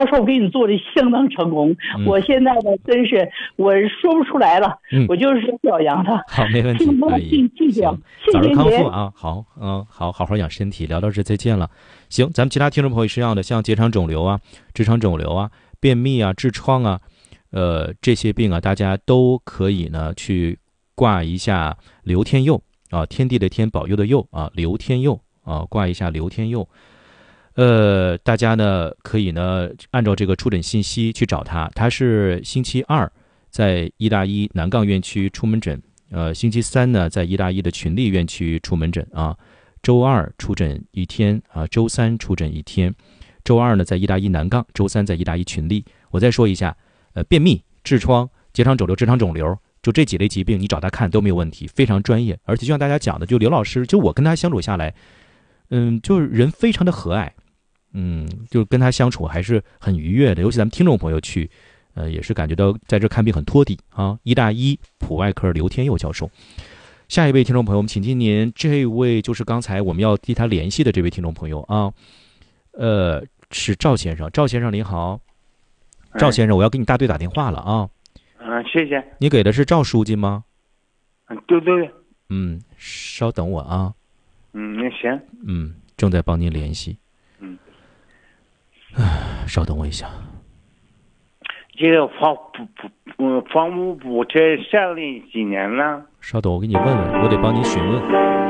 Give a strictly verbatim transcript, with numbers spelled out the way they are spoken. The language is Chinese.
说我给你做的相当成功，嗯、我现在呢真是我说不出来了，嗯、我就是表扬他。 好，没问题，阿姨，行，早日康复啊！好，嗯，好，好好养身体，聊到这再见了。行，咱们其他听众朋友也是一样的，像结肠肿瘤啊、直肠肿瘤啊、便秘啊、痔疮啊，呃，这些病啊，大家都可以呢去挂一下刘天佑啊，天地的天，保佑的佑啊，刘天佑啊，挂一下刘天佑。呃，大家呢可以呢按照这个出诊信息去找他，他是星期二在医大一南杠院区出门诊，呃，星期三呢在医大一的群力院区出门诊啊，周二出诊一天啊，周三出诊一天，周二呢在医大一南杠，周三在医大一群力。我再说一下，呃，便秘、痔疮、结肠肿瘤、直肠肿瘤，就这几类疾病你找他看都没有问题，非常专业。而且就像大家讲的，就刘老师，就我跟他相处下来，嗯，就是人非常的和蔼。嗯，就跟他相处还是很愉悦的，尤其咱们听众朋友去，呃，也是感觉到在这看病很托底啊。医大一普外科刘天佑教授，下一位听众朋友，我们请进您，这位就是刚才我们要替他联系的这位听众朋友啊，呃，是赵先生，赵先生您好，赵先生，我要给你大队打电话了啊。 嗯，谢谢。 你给的是赵书记吗？ 嗯，对对。 嗯，稍等我啊。 嗯，那行。 嗯，正在帮您联系。 嗯。 唉，稍等我一下。 这个房不不嗯，房屋部这设立几年了？ 稍等，我给你问问，我得帮您询问。